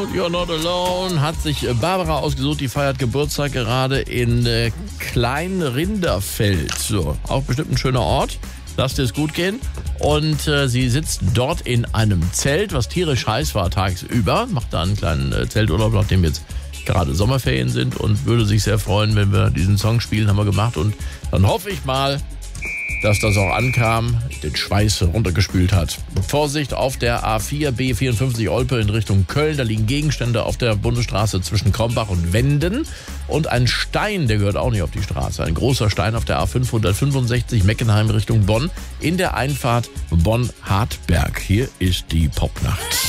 You're Not Alone hat sich Barbara ausgesucht, die feiert Geburtstag gerade in Kleinrinderfeld. So, auch bestimmt ein schöner Ort. Lass dir es gut gehen. Und sie sitzt dort in einem Zelt, was tierisch heiß war tagsüber. Macht da einen kleinen Zelturlaub, nachdem jetzt gerade Sommerferien sind, und würde sich sehr freuen, wenn wir diesen Song spielen, haben wir gemacht. Und dann hoffe ich mal, dass das auch ankam, den Schweiß runtergespült hat. Vorsicht auf der A4 B54 Olpe in Richtung Köln. Da liegen Gegenstände auf der Bundesstraße zwischen Krombach und Wenden. Und ein Stein, der gehört auch nicht auf die Straße. Ein großer Stein auf der A565 Meckenheim Richtung Bonn in der Einfahrt Bonn-Hartberg. Hier ist die Popnacht.